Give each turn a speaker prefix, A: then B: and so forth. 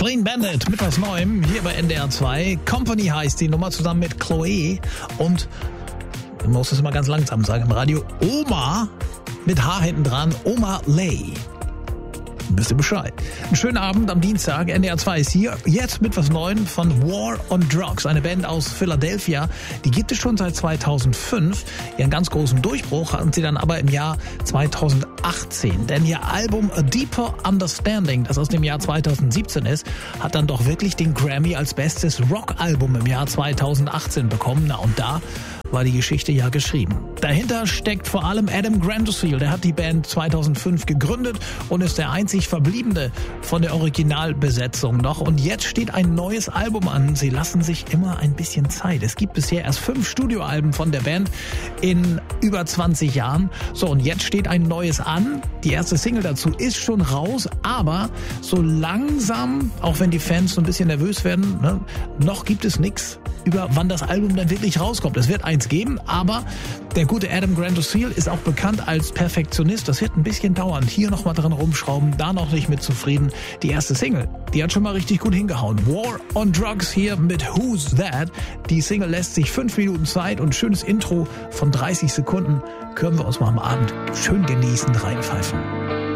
A: Clean Bandit mit was Neuem hier bei NDR 2. Company heißt die Nummer zusammen mit Chloe und, ich muss es immer ganz langsam sagen im Radio, Oma mit H hinten dran, Oma Lay. Wisst ihr Bescheid. Einen schönen Abend am Dienstag. NDR 2 ist hier. Jetzt mit was Neuem von War on Drugs. Eine Band aus Philadelphia. Die gibt es schon seit 2005. Ihren ganz großen Durchbruch hatten sie dann aber im Jahr 2018. Denn ihr Album A Deeper Understanding, das aus dem Jahr 2017 ist, hat dann doch wirklich den Grammy als bestes Rockalbum im Jahr 2018 bekommen. Na und da war die Geschichte ja geschrieben. Dahinter steckt vor allem Adam Grantosfield. Der hat die Band 2005 gegründet und ist der einzig Verbliebene von der Originalbesetzung noch. Und jetzt steht ein neues Album an. Sie lassen sich immer ein bisschen Zeit. Es gibt bisher erst 5 Studioalben von der Band in über 20 Jahren. So, und jetzt steht ein neues an. Die erste Single dazu ist schon raus, aber so langsam, auch wenn die Fans so ein bisschen nervös werden, ne, noch gibt es nichts über wann das Album dann wirklich rauskommt. Es wird eins geben, aber der gute Adam Grantosfield ist auch bekannt als Perfektionist. Das wird ein bisschen dauern. Hier nochmal dran rumschrauben, da noch nicht mit zufrieden. Die erste Single, die hat schon mal richtig gut hingehauen. War on Drugs hier mit Who's That? Die Single lässt sich 5 Minuten Zeit und ein schönes Intro von 30 Sekunden können wir uns mal am Abend schön genießend reinpfeifen.